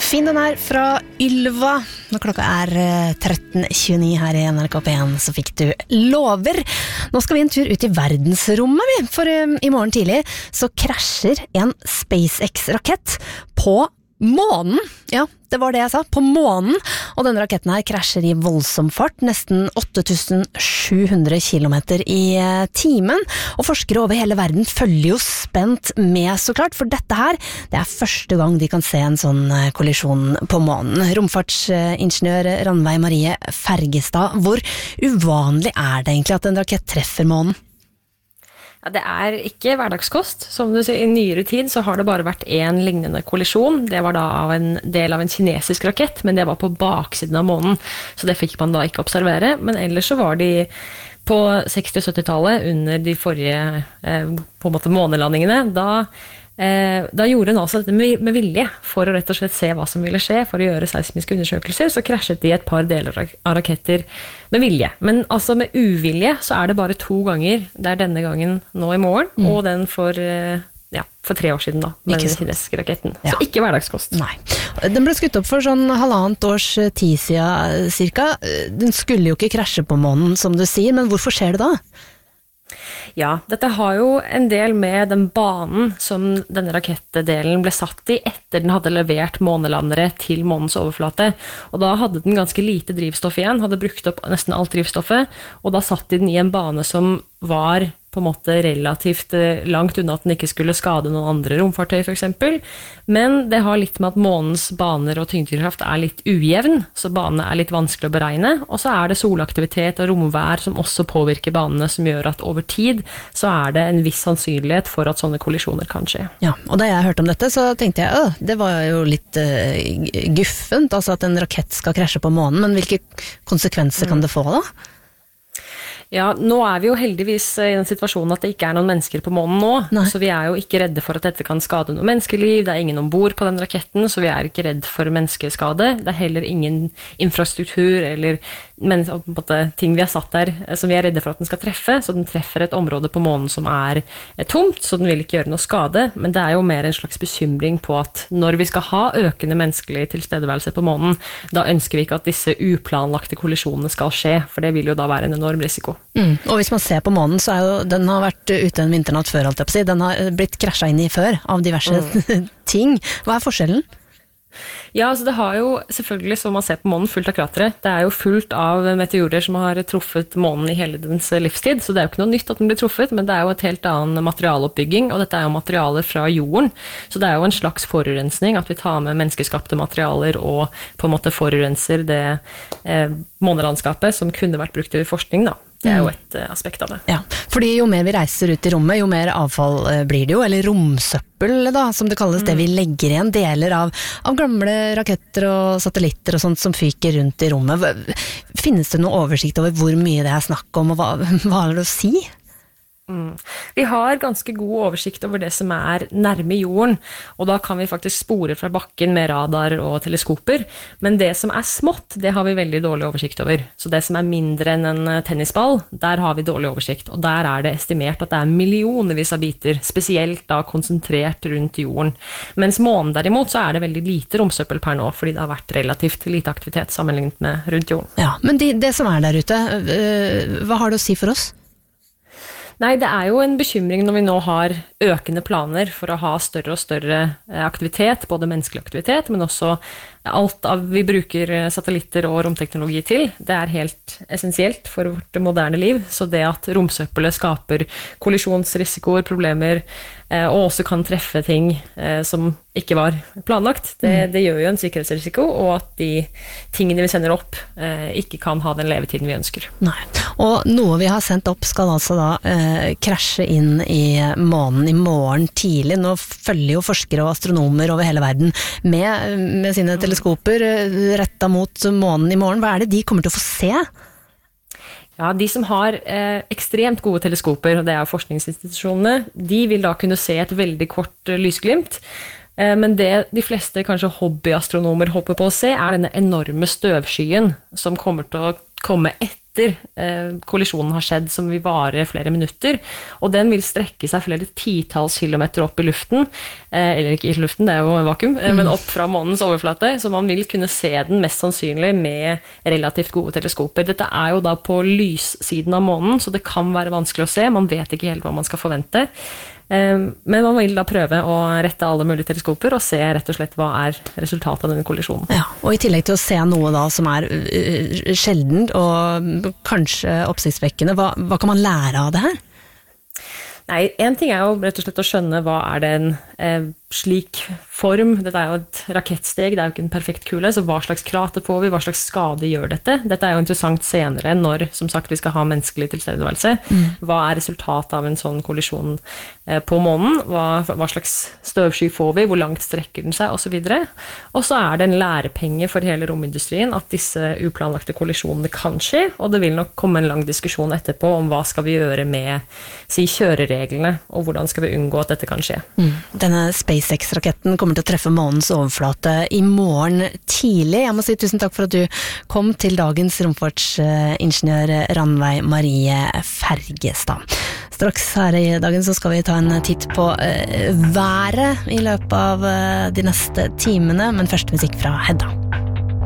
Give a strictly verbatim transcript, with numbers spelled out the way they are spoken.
Fin den her fra Ylva. Når klokka er tretten tjueni her i N R K P én, så fikk du lover. Nå skal vi en tur ut i verdensrommet, vi. For um, i morgen tidlig så krasjer en SpaceX-rakett på månen. Ja, det var det jeg sa, på månen. Og denne raketten her krasjer i voldsom fart, nesten åtte tusen sju hundre kilometer i timen. Og forskere over hele verden følger jo spent med, så klart, for dette her, det er første gang de kan se en sånn kollisjon på månen. Romfartsingeniør Ranveig Marie Fergestad, hvor uvanlig er det egentlig at en rakett treffer månen? Ja, det er ikke hverdagskost. Som du sier, i nyere tid så har det bare vært en lignende kollisjon. Det var da av en del av en kinesisk rakett, men det var på baksiden av månen. Så det fikk man da ikke observere. Men ellers så var de på seksti- og syttitallet under de forrige eh, på en måte månelandingene, da Eh, da gjorde den altså dette med, med vilje for å rett og slett se hva som ville skje, for å gjøre seismiske undersøkelser, så krasjet de et par deler av raketter med vilje. Men altså med uvilje så er det bare to ganger, det er denne gangen nå i morgen, mm. og den for, ja, for tre år siden da, med den kinesiske raketten. Ja. Så ikke hverdagskost. Nei. Den ble skutt opp for sånn halvannet års tid siden cirka. Den skulle jo ikke krasje på månen, som du sier, men hvorfor skjer det da? Ja, dette har jo en del med den banen som denne rakettdelen ble satt i etter den hadde levert månelandere til månens overflate. Og da hadde den ganske lite drivstoff igjen, hadde brukt opp nesten alt drivstoffet, og da satt den i en bane som var på en måte relativt langt unna at den ikke skulle skade noen andre romfartøy for eksempel. Men det har litt med at månens baner og tyngdekraft er litt ujevn, så banene er litt vanskelig å beregne, og så er det solaktivitet og romvær som også påvirker banene, som gjør at over tid så er det en viss sannsynlighet for at sånne kollisjoner kan skje. Ja, og da jeg hørte om dette så tenkte jeg, øh, det var jo litt uh, guffent, altså at en rakett skal krasje på månen, men hvilke konsekvenser mm. kan det få da? Ja, nå er vi jo heldigvis i den situasjonen at det ikke er noen mennesker på månen nå, Nei. Så vi er jo ikke redde for at dette kan skade noe menneskeliv, det er ingen ombord på den raketten, så vi er ikke redde for menneskeskade, det er heller ingen infrastruktur eller men, på en måte, ting vi har satt der som vi er redde for at den skal treffe, så den treffer et område på månen som er tomt, så den vil ikke gjøre noe skade, men det er jo mer en slags bekymring på at når vi skal ha økende menneskelig tilstedeværelse på månen, da ønsker vi ikke at disse uplanlagte kollisjonene skal skje, for det vil jo da være en enorm risiko. Mm. Og hvis man ser på månen, så er jo den har vært ute en vinternatt før, alt jeg på å si. Den har blitt krasjet inn i før av diverse mm. ting. Hva er forskjellen? Ja, altså det har jo selvfølgelig, som man ser på månen, fullt av kratere. Det er jo fullt av meteorer som har truffet månen i hele dens livstid, så det er jo ikke noe nytt at den blir truffet, men det er jo et helt annen materialoppbygging, og dette er jo materialer fra jorden, så det er jo en slags forurensning at vi tar med menneskeskapte materialer og på en måte forurenser det eh, månelandskapet som kunne vært brukt i forskning da. Det er jo et uh, aspekt av det. Ja, fordi jo mer vi reiser ut i rommet, jo mer avfall uh, blir det jo, eller romsøppel da, som det kalles, mm. det vi legger igjen, deler av, av gamle raketter og satellitter og sånt som fyker rundt i rommet. Finnes det noe oversikt over hvor mye det er snakk om, og hva, hva har det å si? Mm. Vi har ganske god oversikt over det som er nærme jorden, og da kan vi faktisk spore fra bakken med radar og teleskoper, men det som er smått, det har vi veldig dårlig oversikt over. Så det som er mindre enn en tennisball, der har vi dårlig oversikt, og der er det estimert at det er millionervis av biter, spesielt da konsentrert rundt jorden. Mens månen derimot, så er det veldig lite romsøppel per nå, fordi det har vært relativt lite aktivitet sammenlignet med rundt jorden. Ja, men de, det som er der ute, øh, hva har det å si for oss? Nei, det er jo en bekymring når vi nå har økende planer for å ha større og større aktivitet, både menneskelig aktivitet, men også alt av vi bruker satellitter og romteknologi til. Det er helt essensielt for vårt moderne liv, så det at romsøppelet skaper kollisjonsrisikoer, problemer, og også kan treffe ting som ikke var planlagt, det, det gjør jo en sikkerhetsrisiko, og at de tingene vi sender opp ikke kan ha den levetiden vi ønsker. Nei, og noe vi har sendt opp skal altså da eh, krasje inn i månen i morgen tidlig. Nå følger jo forskere og astronomer over hele verden med, med sine teleskoper rettet mot månen i morgen. Hva er det de kommer til å få se? Ja, de som har eh, ekstremt gode teleskoper, og det er forskningsinstitusjonene, de vil da kunne se et veldig kort eh, lysglimt. Eh, men det de fleste kanskje hobbyastronomer håper på å se, er denne enorme støvskyen som kommer til å komme etter etter eh, kollisjonen har skjedd, som vil vare flere minutter, og den vil strekke seg flere titalls kilometer opp i luften, eh, eller ikke i luften, det er jo en vakuum, eh, men opp fra månens overflate, så man vil kunne se den mest sannsynlig med relativt gode teleskoper. Dette er jo da på lyssiden av månen, så det kan være vanskelig å se, man vet ikke helt hva man skal forvente. Men man vil da prøve å rette alle mulige teleskoper og se rett og slett hva er resultatet av denne kollisjonen. Ja, og i tillegg til å se noe da som er uh, sjeldent og kanskje oppsiktsvekkende, hva, hva kan man lære av det her? Nei, en ting er jo rett og slett å skjønne hva er det en eh, slik form, dette er jo et rakettsteg, det er jo ikke en perfekt kule, så hva slags krater får vi, hva slags skade gjør dette? Dette er jo interessant senere når, som sagt, vi skal ha menneskelig tilstedeværelse. Mm. Hva er resultatet av en sånn kollisjon eh, på månen? Hva, hva slags støvsky får vi? Hvor langt strekker den seg? Og så videre. Og så er det en lærepenge for hele romindustrien at disse uplanlagte kollisjonene kan skje, og det vil nok komme en lang diskusjon etterpå om hva skal vi gjøre med, si, kjørereglene, og hvordan skal vi unngå at dette kan skje. Mm. Denne SpaceX-raketten kommer til å treffe månens overflate i morgen tidlig. Jeg må si tusen takk for at du kom til dagens romfartsingeniør Ranveig Marie Fergestad. Straks her i dagen så skal vi ta en titt på uh, været i løpet av uh, de neste timene, men først musikk fra Hedda.